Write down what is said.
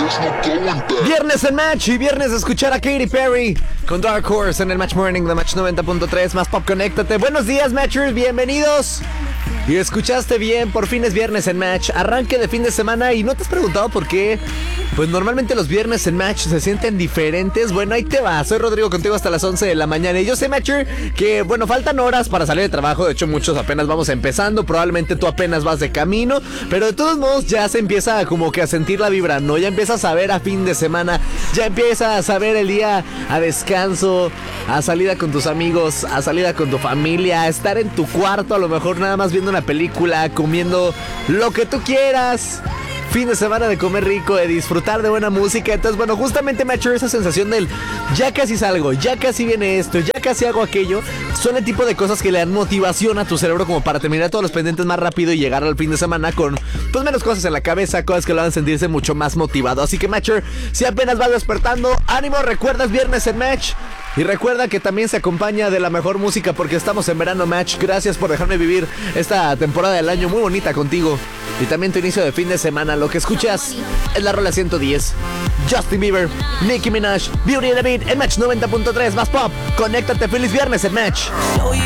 Viernes en Match y viernes de escuchar a Katy Perry con Dark Horse en el Match Morning de Match 90.3. Más Pop, conéctate. Buenos días, Matchers, bienvenidos. Y escuchaste bien, por fin es viernes en Match, arranque de fin de semana. Y no te has preguntado por qué, pues normalmente los viernes en Match se sienten diferentes. Bueno, ahí te va, soy Rodrigo contigo hasta las 11 de la mañana. Y yo sé, Matcher, que bueno, faltan horas para salir de trabajo. De hecho, muchos apenas vamos empezando, probablemente tú apenas vas de camino. Pero de todos modos ya se empieza como que a sentir la vibra, ¿no? Ya empiezas a ver a fin de semana, ya empiezas a ver el día a descanso, a salida con tus amigos, a salida con tu familia, a estar en tu cuarto, a lo mejor nada más viendo una película, comiendo lo que tú quieras. Fin de semana de comer rico, de disfrutar de buena música. Entonces, bueno, justamente me ha hecho esa sensación del ya casi salgo, ya casi viene esto, ya casi hago aquello. Son el tipo de cosas que le dan motivación a tu cerebro como para terminar todos los pendientes más rápido y llegar al fin de semana con pues menos cosas en la cabeza, cosas que lo hagan sentirse mucho más motivado. Así que, Matcher, si apenas vas despertando, ánimo, recuerdas viernes en Match. Y recuerda que también se acompaña de la mejor música porque estamos en verano, Match. Gracias por dejarme vivir esta temporada del año muy bonita contigo. Y también tu inicio de fin de semana. Lo que escuchas es la rola 110. Justin Bieber, Nicki Minaj, Beauty and the Beat en Match 90.3. Más Pop, conéctate, feliz viernes en Match. Show you